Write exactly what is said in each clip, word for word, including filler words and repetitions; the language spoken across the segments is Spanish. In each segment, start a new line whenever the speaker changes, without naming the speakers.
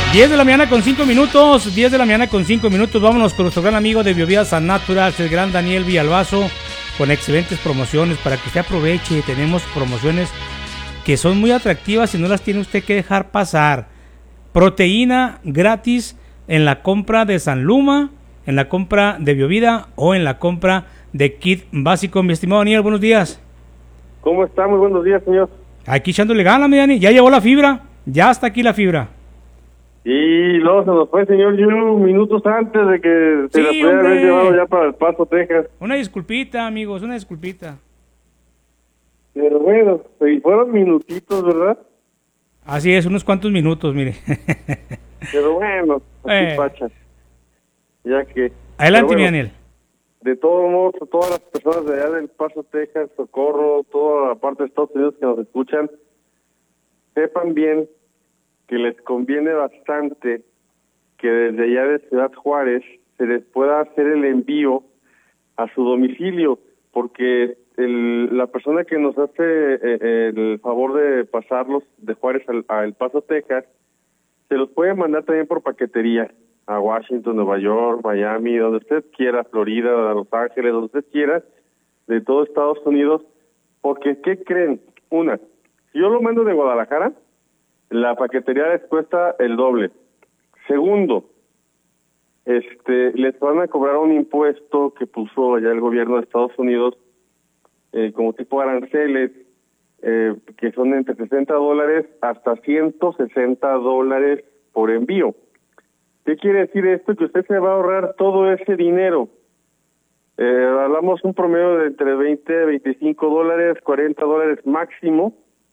diez de la mañana con cinco minutos, diez de la mañana con cinco minutos, vámonos con nuestro gran amigo de Biovida San Naturals, el gran Daniel Villalbazo, con excelentes promociones para que usted aproveche. Tenemos promociones que son muy atractivas y no las tiene usted que dejar pasar. Proteína gratis en la compra de San Luma, en la compra de Biovida o en la compra de Kit Básico. Mi estimado Daniel, buenos días.
¿Cómo está? Muy buenos días, señor.
Aquí echándole gana, mi Dani, ya llegó la fibra, ya está aquí la fibra.
Y luego se nos fue, señor Yu, minutos antes de que se
Sí,
la pudiera
hombre.
haber llevado ya para El Paso, Texas.
Una disculpita, amigos, una disculpita.
Pero bueno, y fueron minutitos, ¿verdad?
Así es, unos cuantos minutos, mire.
Pero bueno, así
Eh.
pacha. Ya que...
Adelante,
pero
mi
bueno,
Daniel.
de todos modos, a todas las personas de allá del Paso, Texas, Socorro, toda la parte de Estados Unidos que nos escuchan, sepan bien que les conviene bastante que desde allá de Ciudad Juárez se les pueda hacer el envío a su domicilio, porque el, la persona que nos hace eh, el favor de pasarlos de Juárez al, a El Paso, Texas, se los puede mandar también por paquetería a Washington, Nueva York, Miami, donde usted quiera, Florida, Los Ángeles, donde usted quiera, de todo Estados Unidos, porque ¿qué creen? Una, si yo lo mando de Guadalajara, la paquetería les cuesta el doble. Segundo, este, les van a cobrar un impuesto que puso allá el gobierno de Estados Unidos, eh, como tipo aranceles, eh, que son entre sesenta dólares hasta ciento sesenta dólares por envío. ¿Qué quiere decir esto? Que usted se va a ahorrar todo ese dinero. Eh, hablamos un promedio de entre veinte, veinticinco dólares, cuarenta dólares máximo,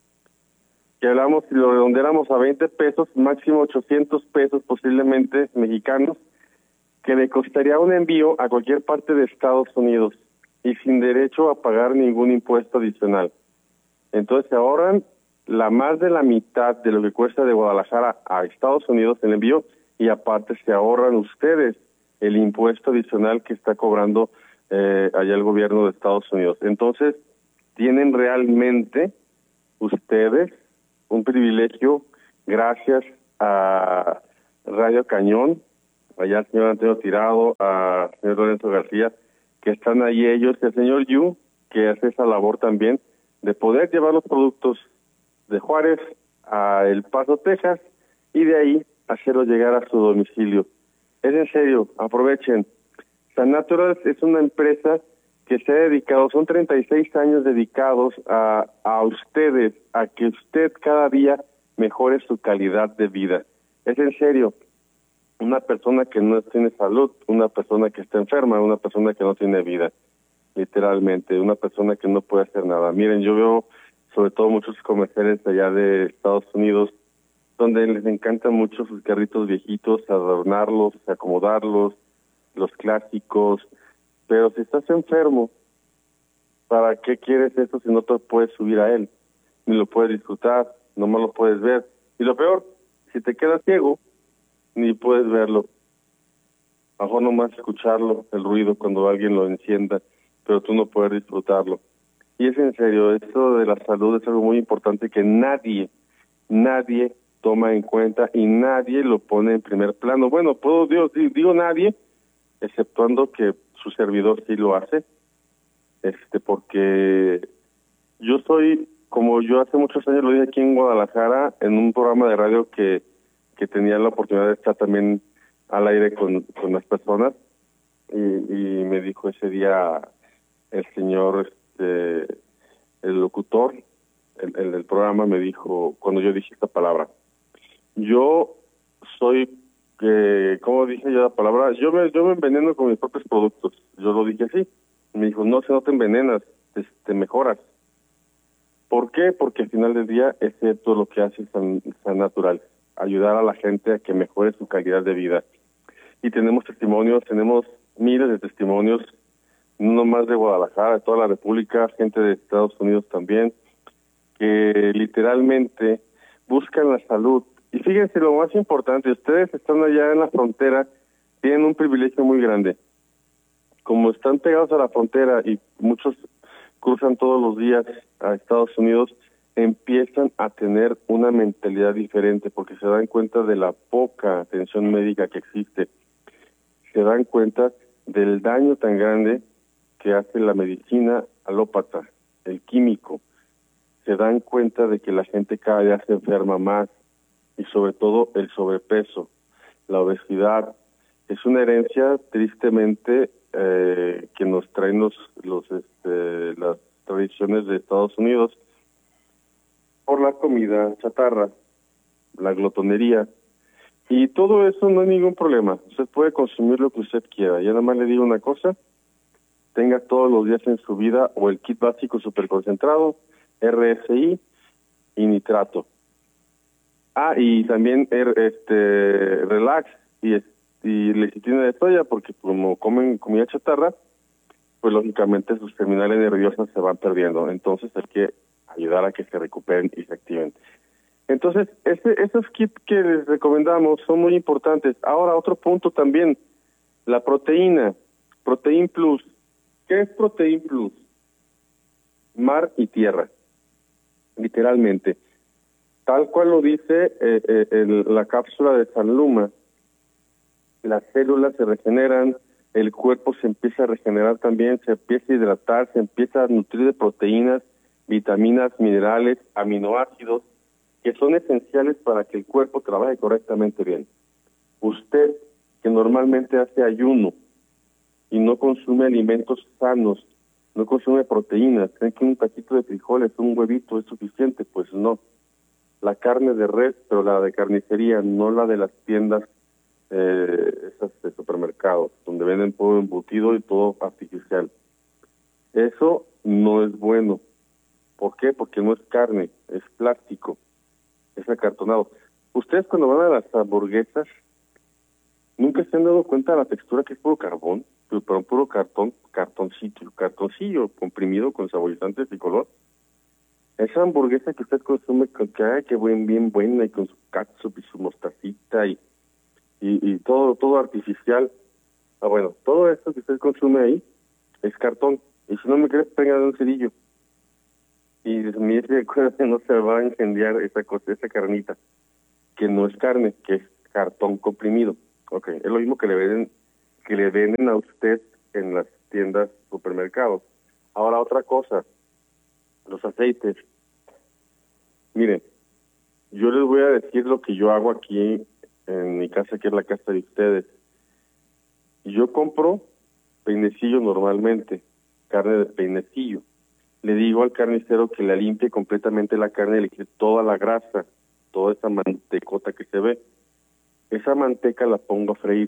que hablamos, si lo redondeáramos a veinte pesos, máximo ochocientos pesos posiblemente mexicanos, que le costaría un envío a cualquier parte de Estados Unidos y sin derecho a pagar ningún impuesto adicional. Entonces se ahorran la más de la mitad de lo que cuesta de Guadalajara a Estados Unidos el envío, y aparte se ahorran ustedes el impuesto adicional que está cobrando eh, allá el gobierno de Estados Unidos. Entonces tienen realmente ustedes un privilegio gracias a Radio Cañón, allá al señor Antonio Tirado, al señor Lorenzo García, que están ahí ellos, y el señor Yu, que hace esa labor también de poder llevar los productos de Juárez a El Paso, Texas, y de ahí hacerlos llegar a su domicilio. Es en serio, aprovechen. San Naturals es una empresa que se ha dedicado, son treinta y seis años dedicados a, a ustedes, a que usted cada día mejore su calidad de vida. Es en serio, una persona que no tiene salud, una persona que está enferma, una persona que no tiene vida, literalmente, una persona que no puede hacer nada. Miren, yo veo sobre todo muchos comerciales de allá de Estados Unidos, donde les encantan mucho sus carritos viejitos, adornarlos, acomodarlos, los clásicos. Pero si estás enfermo, ¿para qué quieres eso si no te puedes subir a él? Ni lo puedes disfrutar, nomás lo puedes ver. Y lo peor, si te quedas ciego, ni puedes verlo. Mejor nomás escucharlo, el ruido cuando alguien lo encienda, pero tú no puedes disfrutarlo. Y es en serio, esto de la salud es algo muy importante que nadie, nadie toma en cuenta y nadie lo pone en primer plano. Bueno, puedo digo, digo nadie, exceptuando que su servidor sí lo hace, este, porque yo soy, como yo hace muchos años lo dije aquí en Guadalajara, en un programa de radio que, que tenía la oportunidad de estar también al aire con, con las personas, y, y me dijo ese día el señor, este, el locutor, el, el del programa, me dijo, cuando yo dije esta palabra, yo soy, eh, ¿cómo dije yo la palabra? Yo me, yo me enveneno con mis propios productos. Yo lo dije así. Me dijo, no, si no te envenenas, te, te mejoras. ¿Por qué? Porque al final del día es esto lo que hace San, San Natural, ayudar a la gente a que mejore su calidad de vida. Y tenemos testimonios, tenemos miles de testimonios, no más de Guadalajara, de toda la República, gente de Estados Unidos también, que literalmente buscan la salud. Y fíjense, lo más importante, ustedes están allá en la frontera, tienen un privilegio muy grande. Como están pegados a la frontera y muchos cruzan todos los días a Estados Unidos, empiezan a tener una mentalidad diferente porque se dan cuenta de la poca atención médica que existe, se dan cuenta del daño tan grande que hace la medicina alópata, el químico, se dan cuenta de que la gente cada día se enferma más y sobre todo el sobrepeso, la obesidad, es una herencia tristemente eh, que nos traen los, los este, las tradiciones de Estados Unidos por la comida chatarra, la glotonería, y todo eso no hay ningún problema. Usted puede consumir lo que usted quiera. Ya nada más le digo una cosa, tenga todos los días en su vida o el kit básico superconcentrado, R S I y nitrato. Ah, y también este relax y, y lecitina de soya, porque como comen comida chatarra, pues lógicamente sus terminales nerviosas se van perdiendo. Entonces hay que ayudar a que se recuperen y se activen. Entonces, ese, esos kits que les recomendamos son muy importantes. Ahora, otro punto también, la proteína, Protein Plus. ¿Qué es Protein Plus? Mar y tierra, literalmente. Tal cual lo dice eh, eh, el, la cápsula de San Luma, las células se regeneran, el cuerpo se empieza a regenerar también, se empieza a hidratar, se empieza a nutrir de proteínas, vitaminas, minerales, aminoácidos, que son esenciales para que el cuerpo trabaje correctamente bien. Usted, que normalmente hace ayuno y no consume alimentos sanos, no consume proteínas, creen que un taquito de frijoles, un huevito es suficiente, pues no. La carne de res, pero la de carnicería, no la de las tiendas eh, esas de supermercados, donde venden todo embutido y todo artificial. Eso no es bueno. ¿Por qué? Porque no es carne, es plástico, es acartonado. Ustedes cuando van a las hamburguesas, ¿nunca se han dado cuenta de la textura que es puro carbón? Pero puro cartón, cartoncito, cartoncillo comprimido con saborizantes y color. Esa hamburguesa que usted consume, con que ay, qué buen, bien buena, y con su catsup y su mostacita y, y, y todo todo artificial. Ah, bueno, todo esto que usted consume ahí es cartón. Y si no me crees, tenga un cerillo. Y mire, recuerda que no se va a incendiar esa cosa, esa carnita, que no es carne, que es cartón comprimido. Okay, es lo mismo que le venden, que le venden a usted en las tiendas supermercados. Ahora otra cosa, los aceites. Miren, yo les voy a decir lo que yo hago aquí en mi casa, que es la casa de ustedes. Yo compro peinecillo normalmente, carne de peinecillo. Le digo al carnicero que la limpie completamente la carne y le quite toda la grasa, toda esa mantecota que se ve. Esa manteca la pongo a freír.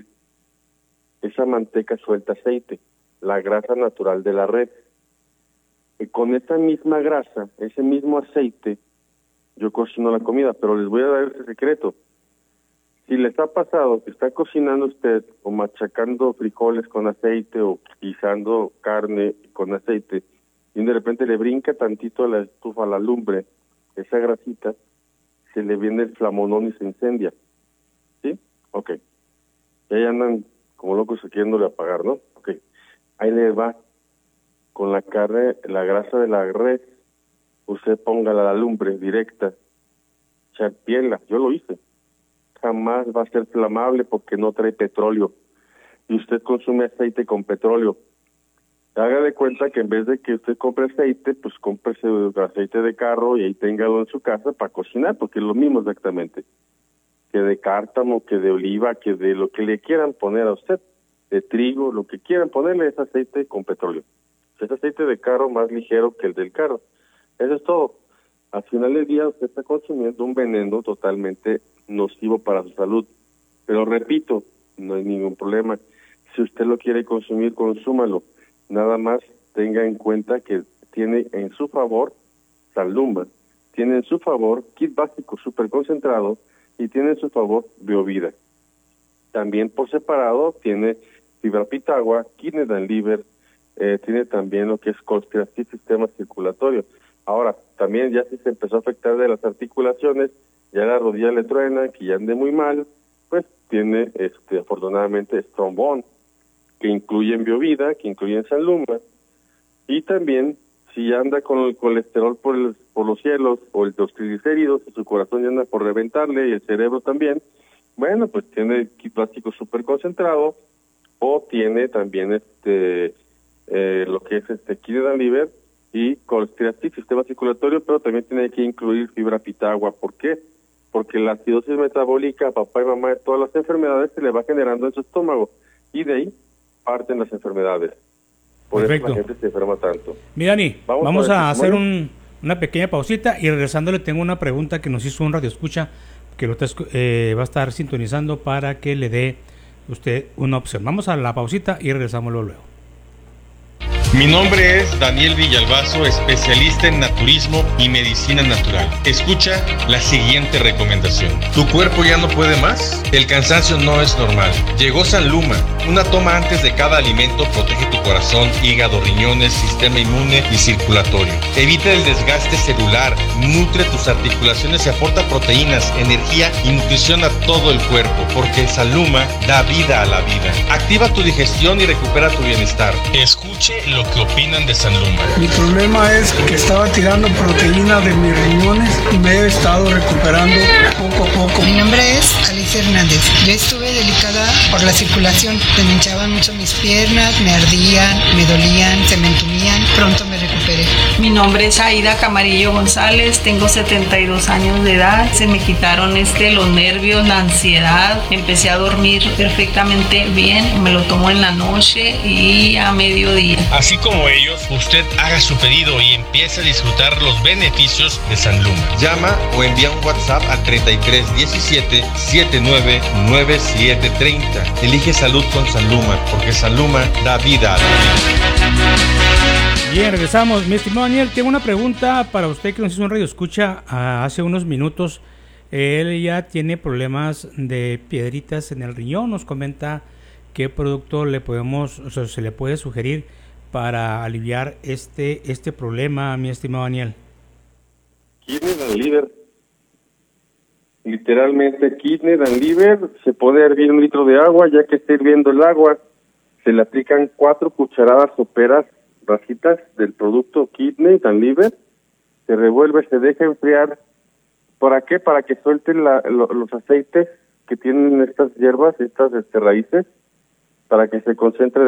Esa manteca suelta aceite, la grasa natural de la red. Y con esa misma grasa, ese mismo aceite, yo cocino la comida, pero les voy a dar ese secreto. Si les ha pasado que está cocinando usted o machacando frijoles con aceite o guisando carne con aceite y de repente le brinca tantito a la estufa, a la lumbre, esa grasita, se le viene el flamonón y se incendia. ¿Sí? Ok. Y ahí andan como locos queriéndole apagar, ¿no? Ok. Ahí le va. Con la carne, la grasa de la res, usted póngala a la lumbre directa, charpiela, yo lo hice. Jamás va a ser flamable porque no trae petróleo. Y usted consume aceite con petróleo. Haga de cuenta que en vez de que usted compre aceite, pues cómprese aceite de carro y ahí téngalo en su casa para cocinar, porque es lo mismo exactamente. Que de cártamo, que de oliva, que de lo que le quieran poner a usted, de trigo, lo que quieran ponerle es aceite con petróleo. Es aceite de carro más ligero que el del carro. Eso es todo. Al final del día usted está consumiendo un veneno totalmente nocivo para su salud. Pero repito, no hay ningún problema. Si usted lo quiere consumir, consúmalo. Nada más tenga en cuenta que tiene en su favor San Luma, tiene en su favor kit básico super concentrado y tiene en su favor Biovida. También por separado tiene Fibra Pitagua, Kidney and Liver, eh, tiene también lo que es Colstratil, sistema circulatorio. Ahora, también ya si se empezó a afectar de las articulaciones, ya la rodilla le truena, que ya ande muy mal, pues tiene este afortunadamente Strombone, que incluye en Biovida, que incluye en San Luma, y también si anda con el colesterol por, el, por los cielos o el, los triglicéridos, su corazón ya anda por reventarle y el cerebro también, bueno, pues tiene plástico súper concentrado o tiene también este eh, lo que es este kidney and liver y colesteatic, sistema circulatorio, pero también tiene que incluir fibra pitagua. ¿Por qué? Porque la acidosis metabólica a papá y mamá de todas las enfermedades se le va generando en su estómago y de ahí parten las enfermedades. Por
Perfecto.
eso la gente se enferma tanto.
Mira, Dani, vamos, vamos a, a hacer un, una pequeña pausita y regresando le tengo una pregunta que nos hizo un radioescucha que lo está, eh, va a estar sintonizando para que le dé usted una opción. Vamos a la pausita y regresamos luego.
Mi nombre es Daniel Villalbazo, especialista en naturismo y medicina natural. Escucha la siguiente recomendación. ¿Tu cuerpo ya no puede más? El cansancio no es normal. Llegó Sanluma. Una toma antes de cada alimento protege tu corazón, hígado, riñones, sistema inmune y circulatorio. Evita el desgaste celular, nutre tus articulaciones y aporta proteínas, energía y nutrición a todo el cuerpo, porque Sanluma da vida a la vida. Activa tu digestión y recupera tu bienestar. Escuche lo que opinan de Sanluma.
Mi problema es que estaba tirando proteína de mis riñones y me he estado recuperando poco a poco.
Mi nombre es Alicia Hernández. Yo estuve delicada por la circulación. Me hinchaban mucho mis piernas, me ardían, me dolían, se me entumían. Pronto me recuperé.
Mi nombre es Aida Camarillo González. Tengo setenta y dos años de edad. Se me quitaron este, los nervios, la ansiedad. Empecé a dormir perfectamente bien. Me lo tomo en la noche y a mediodía.
Así como ellos, usted haga su pedido y empiece a disfrutar los beneficios de Sanluma. Llama o envía un WhatsApp al treinta y tres diecisiete setenta y nueve noventa y siete treinta. Elige salud con Sanluma, porque Sanluma da vida a la vida.
Bien, regresamos. Mi estimado Daniel, tengo una pregunta para usted que nos hizo un radio escucha uh, hace unos minutos. Él ya tiene problemas de piedritas en el riñón. Nos comenta qué producto le podemos, o sea, se le puede sugerir para aliviar este este problema, mi estimado Daniel.
Kidney and liver. Literalmente kidney and liver. Se pone a hervir un litro de agua. Ya que esté hirviendo el agua, se le aplican cuatro cucharadas soperas rajitas del producto kidney and liver. Se revuelve, se deja enfriar. ¿Para qué? Para que suelten la, lo, los aceites que tienen estas hierbas, estas este, raíces, para que se concentre